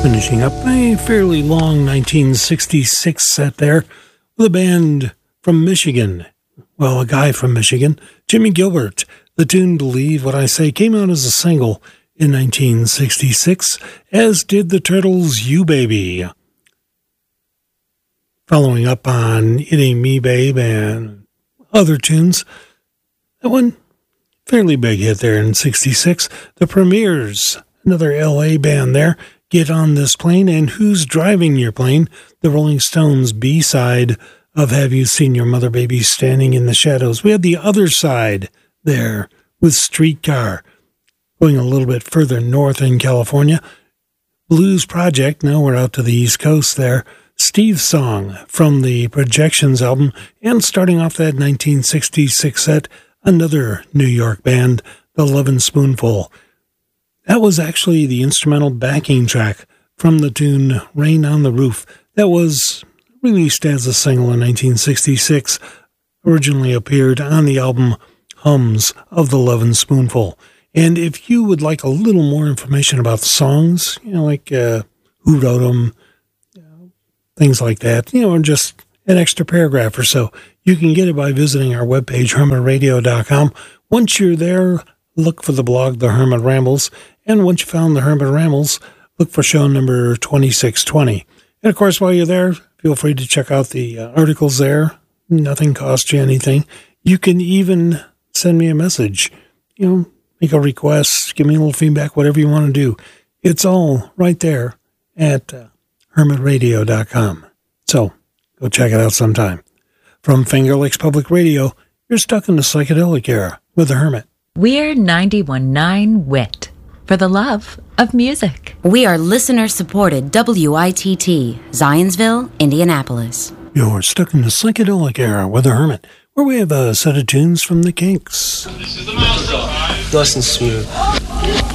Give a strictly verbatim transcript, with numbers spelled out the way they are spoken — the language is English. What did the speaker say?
Finishing up a fairly long nineteen sixty-six set there with a band from Michigan. Well, a guy from Michigan, Jimmy Gilbert. The tune Believe What I Say came out as a single in nineteen sixty-six, as did the Turtles' You Baby. Following up on It Ain't Me Babe and other tunes, that one, fairly big hit there in sixty-six. The Premiers, another L A band there, Get on This Plane, and Who's Driving Your Plane, the Rolling Stones' B-side of Have You Seen Your Mother Baby Standing in the Shadows. We had the other side there with Streetcar, going a little bit further north in California. Blues Project, now we're out to the East Coast there. Steve's Song from the Projections album, and starting off that nineteen sixty-six set, another New York band, The Lovin' Spoonful. That was actually the instrumental backing track from the tune Rain on the Roof. That was released as a single in nineteen sixty-six, originally appeared on the album Hums of the Lovin' Spoonful. And if you would like a little more information about the songs, you know, like uh, who wrote them, you know, things like that, you know, or just an extra paragraph or so, you can get it by visiting our webpage, hermit radio dot com. Once you're there, look for the blog, The Hermit Rambles, and once you found The Hermit Rambles, look for show number twenty-six twenty. And, of course, while you're there, feel free to check out the uh, articles there. Nothing costs you anything. You can even send me a message, you know, make a request, give me a little feedback, whatever you want to do. It's all right there at uh, hermit radio dot com. So go check it out sometime. From Finger Lakes Public Radio, you're stuck in the psychedelic era with The Hermit. We're ninety-one point nine W I T for the love of music. We are listener-supported W I T T, Zionsville, Indianapolis. You're stuck in the psychedelic era with The Hermit, where we have a set of tunes from the Kinks. This is the master. Nice and smooth.